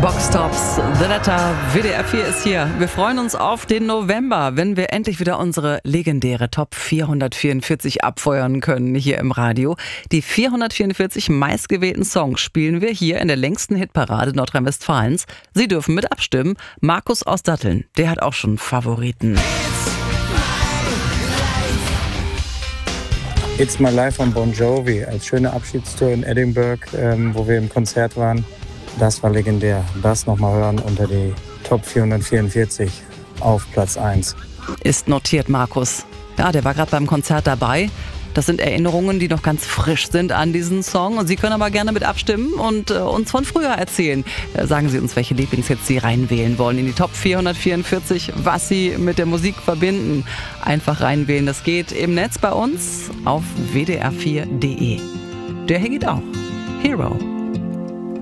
Boxtops, The Letter, WDR 4 ist hier. Wir freuen uns auf den November, wenn wir endlich wieder unsere legendäre Top 444 abfeuern können hier im Radio. Die 444 meistgewählten Songs spielen wir hier in der längsten Hitparade Nordrhein-Westfalens. Sie dürfen mit abstimmen. Markus aus Datteln, der hat auch schon Favoriten. It's My Life von Bon Jovi als schöne Abschiedstour in Edinburgh, wo wir im Konzert waren. Das war legendär. Das nochmal hören unter die Top 444 auf Platz 1. Ist notiert, Markus. Ja, der war gerade beim Konzert dabei. Das sind Erinnerungen, die noch ganz frisch sind an diesen Song. Und Sie können aber gerne mit abstimmen und uns von früher erzählen. Sagen Sie uns, welche Lieblingshits Sie reinwählen wollen in die Top 444, was Sie mit der Musik verbinden. Einfach reinwählen, das geht im Netz bei uns auf wdr4.de. Der hier geht auch. Hero.